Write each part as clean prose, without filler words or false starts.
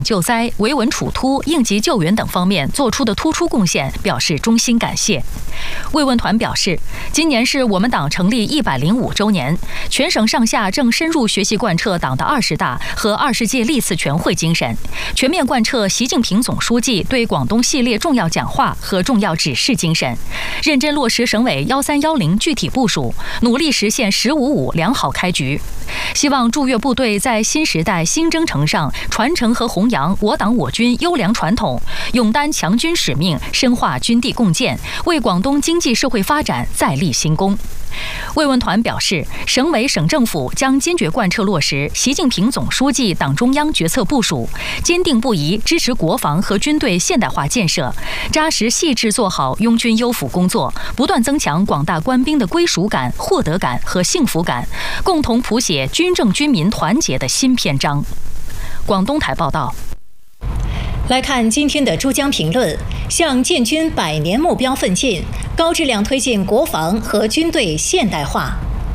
救灾、维稳处突、应急救援等方面做出的突出贡献，表示衷心感谢。慰问团表示，今年是我们党成立105周年，全省上下正深入学习贯彻党的20大和20届历次全会精神，全面贯彻习近平总书记对广东系列重要讲话和重要指示精神，认真落实省委1310具体部署，努力实现“1055”良好开局。希望驻粤部队在新时代新征程上传承和弘扬我党我军优良传统，勇担强军使命，深化军地共建，为广东经济社会发展再立新功。慰问团表示，省委省政府将坚决贯彻落实习近平总书记党中央决策部署，坚定不移支持国防和军队现代化建设，扎实细致做好拥军优抚工作，不断增强广大官兵的归属感、获得感和幸福感，共同谱写军政军民团结的新篇章。广东台报道。来看今天的珠江评论：向建军100年目标奋进，高质量推进国防和军队现代化。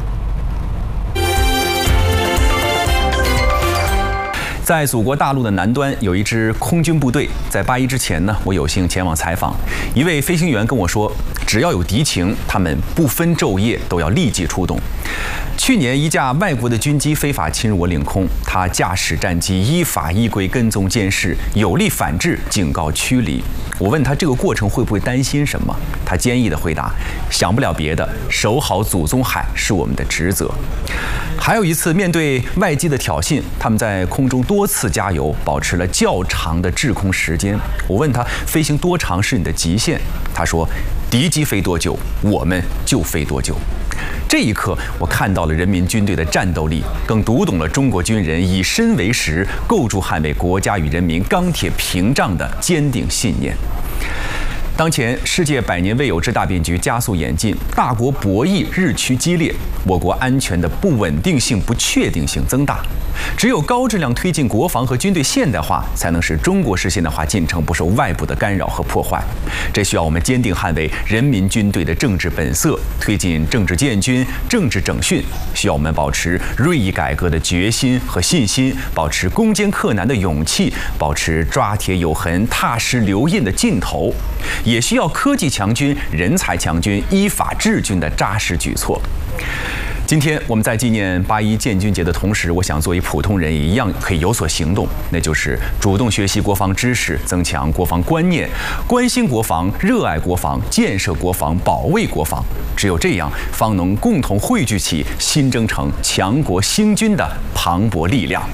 在祖国大陆的南端有一支空军部队，在8·1之前呢，我有幸前往采访。一位飞行员跟我说，只要有敌情，他们不分昼夜都要立即出动。去年，一架外国的军机非法侵入我领空，他驾驶战机依法依规跟踪监视，有力反制，警告驱离。我问他这个过程会不会担心什么？他坚毅地回答：想不了别的，守好祖宗海是我们的职责。还有一次，面对外机的挑衅，他们在空中多次加油，保持了较长的滞空时间。我问他飞行多长是你的极限？他说：敌机飞多久，我们就飞多久。这一刻，我看到了人民军队的战斗力，更读懂了中国军人以身为石，构筑捍卫国家与人民钢铁屏障的坚定信念。当前，世界100年未有之大变局加速演进，大国博弈日趋激烈，我国安全的不稳定性、不确定性增大。只有高质量推进国防和军队现代化，才能使中国式现代化进程不受外部的干扰和破坏。这需要我们坚定捍卫人民军队的政治本色，推进政治建军、政治整训；需要我们保持锐意改革的决心和信心，保持攻坚克难的勇气，保持抓铁有痕、踏实留印的劲头。也需要科技强军、人才强军、依法治军的扎实举措。今天我们在纪念8·1建军节的同时，我想作为普通人也一样可以有所行动，那就是主动学习国防知识，增强国防观念，关心国防、热爱国防、建设国防、保卫国防。只有这样，方能共同汇聚起新征程强国兴军的磅礴力量。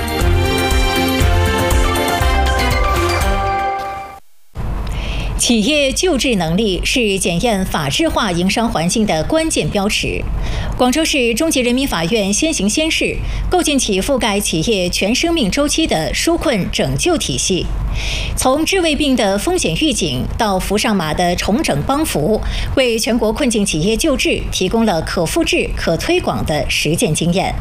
企业救治能力是检验法治化营商环境的关键标尺。广州市中级人民法院先行先试，构建起覆盖企业全生命周期的纾困拯救体系。从治未病的风险预警到扶上马的重整帮扶，为全国困境企业救治提供了可复制、可推广的实践经验。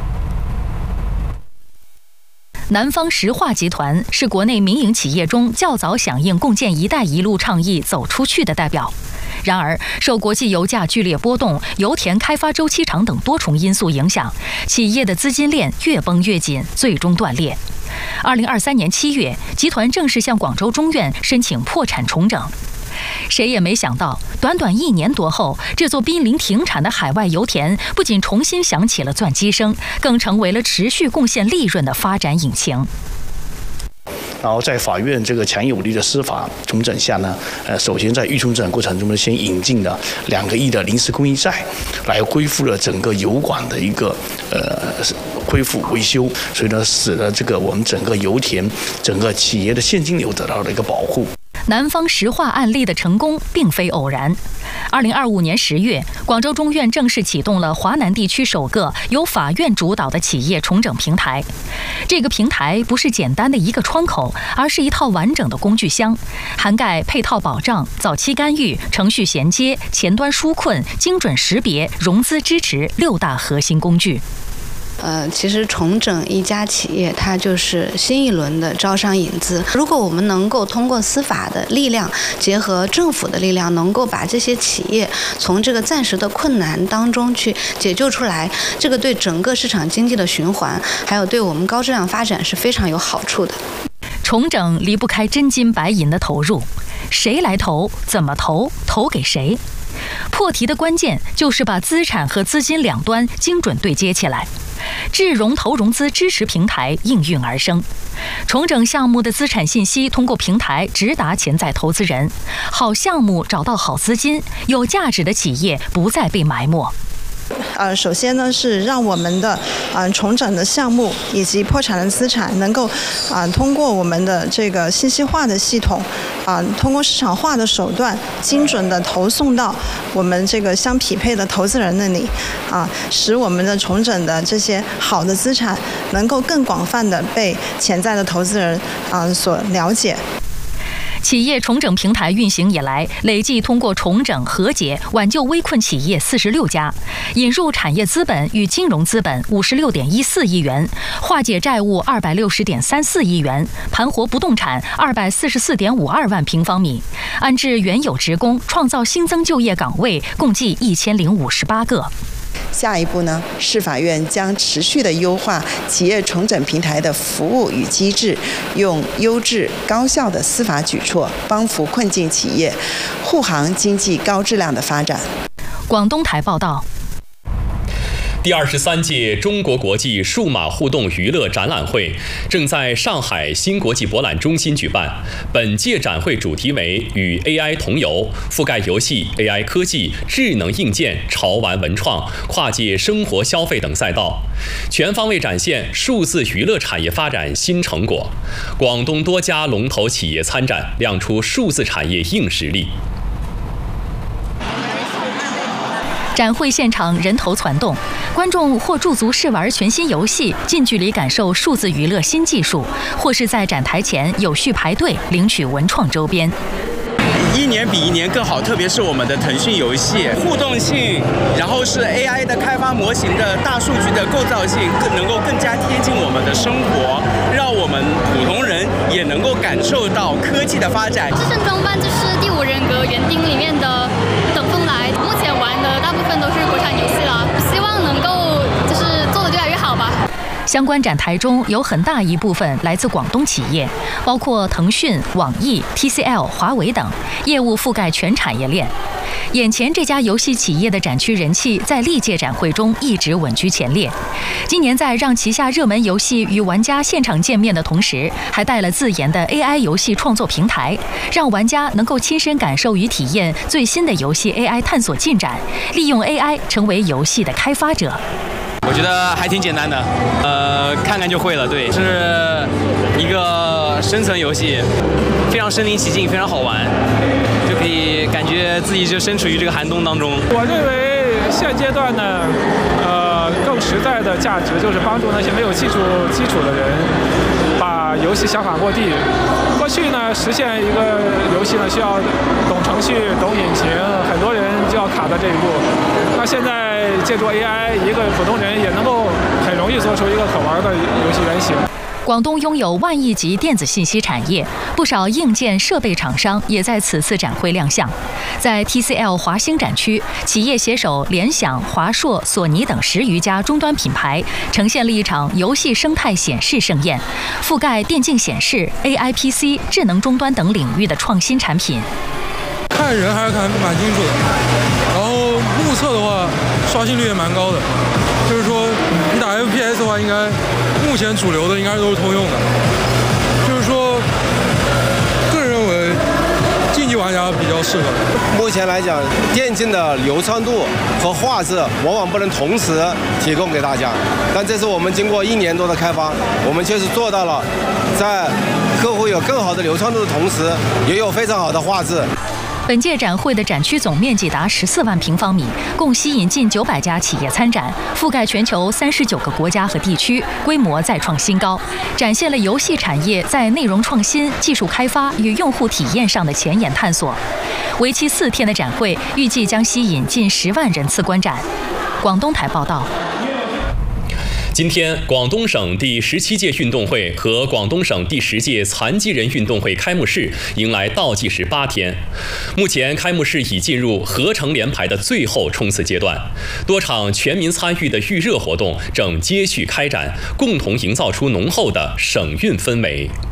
南方石化集团是国内民营企业中较早响应共建“一带一路”倡议走出去的代表。然而，受国际油价剧烈波动、油田开发周期长等多重因素影响，企业的资金链越绷越紧，最终断裂。2023年7月，集团正式向广州中院申请破产重整。谁也没想到，短短1年多后，这座濒临停产的海外油田不仅重新响起了钻机声，更成为了持续贡献利润的发展引擎。 然后在法院这个强有力的司法重整下呢，首先在预重整过程中呢，先引进了2个亿的临时公益债，来恢复了整个油管的一个恢复维修，所以呢，使得这个我们整个油田、整个企业的现金流得到了一个保护。 南方石化案例的成功并非偶然。2025年10月，广州中院正式启动了华南地区首个由法院主导的企业重整平台。这个平台不是简单的一个窗口，而是一套完整的工具箱，涵盖配套保障、早期干预、程序衔接、前端纾困、精准识别、融资支持6大核心工具。 其实重整一家企业，它就是新一轮的招商引资。如果我们能够通过司法的力量，结合政府的力量，能够把这些企业从这个暂时的困难当中去解救出来，这个对整个市场经济的循环，还有对我们高质量发展是非常有好处的。 重整离不开真金白银的投入，谁来投？怎么投？投给谁？破题的关键就是把资产和资金两端精准对接起来。智融投融资支持平台应运而生，重整项目的资产信息通过平台直达潜在投资人，好项目找到好资金，有价值的企业不再被埋没。 首先呢是让我们的重整的项目以及破产的资产能够通过我们的这个信息化的系统通过市场化的手段精准的投送到我们这个相匹配的投资人那里使我们的重整的这些好的资产能够更广泛的被潜在的投资人所了解。 企业重整平台运行以来，累计通过重整和解挽救危困企业46家，引入产业资本与金融资本56.14亿元，化解债务260.34亿元，盘活不动产244.52万平方米，安置原有职工，创造新增就业岗位共计1058个。 下一步呢，市法院将持续的优化企业重整平台的服务与机制，用优质高效的司法举措帮扶困境企业，护航经济高质量的发展。 广东台报道。 第23届中国国际数码互动娱乐展览会正在上海新国际博览中心举办。本届展会主题为“与 AI 同游”，覆盖游戏、AI 科技、智能硬件、潮玩文创、跨界生活消费等赛道，全方位展现数字娱乐产业发展新成果。广东多家龙头企业参展，亮出数字产业硬实力。 展会现场人头攒动，观众或驻足试玩全新游戏，近距离感受数字娱乐新技术，或是在展台前有序排队领取文创周边。 一年比一年更好，特别是我们的腾讯游戏互动性，然后是 AI 的开发模型的大数据的构造性，能够更加贴近我们的生活，让我们普通人也能够感受到科技的发展。 制胜装扮就是第5人格园丁里面的等风来，目前玩的大部分都是国产游戏了，希望能够就是做得越来越好吧。 相关展台中有很大一部分来自广东企业，包括腾讯、网易、TCL、华为等，业务覆盖全产业链。眼前这家游戏企业的展区人气在历届展会中一直稳居前列。今年在让旗下热门游戏与玩家现场见面的同时，还带了自研的 AI 游戏创作平台，让玩家能够亲身感受与体验最新的游戏 AI 探索进展，利用 AI 成为游戏的开发者。 我觉得还挺简单的，看看就会了。对，是一个生存游戏，非常身临其境，非常好玩，就可以感觉自己就身处于这个寒冬当中。 我认为现阶段呢，更实在的价值就是帮助那些没有技术基础的人，把游戏想法落地。过去呢，实现一个游戏呢，需要懂程序、懂引擎，很多人就要卡在这一步。那现在借助 AI， 一个普通人也能够很容易做出一个可玩的游戏原型。 广东拥有万亿级电子信息产业，不少硬件设备厂商也在此次展会亮相。在 TCL 华星展区，企业携手联想、华硕、索尼等10余家终端品牌，呈现了一场游戏生态显示盛宴，覆盖电竞显示、AI PC、智能终端等领域的创新产品。 看人还是看蛮清楚的，然后目测的话，刷新率也蛮高的。就是说，你打 FPS 的话，应该目前主流的应该都是通用的。就是说，个人认为竞技玩家比较适合。 目前来讲，电竞的流畅度和画质往往不能同时提供给大家，但这是我们经过1年多的开发，我们确实做到了，在客户有更好的流畅度的同时，也有非常好的画质。 本届展会的展区总面积达14万平方米，共吸引近900家企业参展，覆盖全球39个国家和地区，规模再创新高，展现了游戏产业在内容创新、技术开发与用户体验上的前沿探索。为期4天的展会，预计将吸引近10万人次观展。广东台报道。 今天，广东省第17届运动会和广东省第10届残疾人运动会开幕式迎来倒计时8天。目前，开幕式已进入合成连排的最后冲刺阶段，多场全民参与的预热活动正接续开展，共同营造出浓厚的省运氛围。